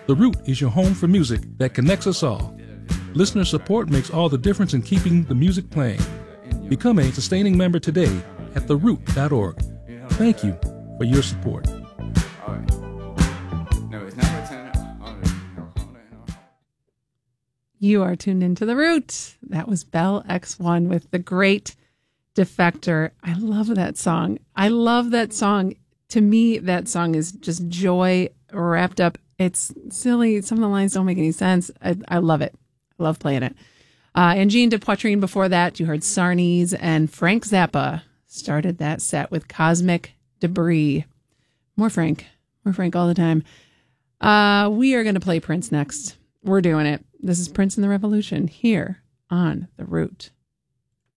The Root is your home for music that connects us all. Listener support makes all the difference in keeping the music playing. Become a sustaining member today at theroot.org. Thank you for your support. You are tuned into The Root. That was Bell X1 with The Great Defector. I love that song. To me, that song is just joy wrapped up. It's silly. Some of the lines don't make any sense. I love it. I love playing it. And Jean de Poitrine before that, you heard Sarnes, and Frank Zappa started that set with Cosmic Debris. More Frank all the time. We are going to play Prince next. We're doing it. This is Prince and the Revolution here on The Root.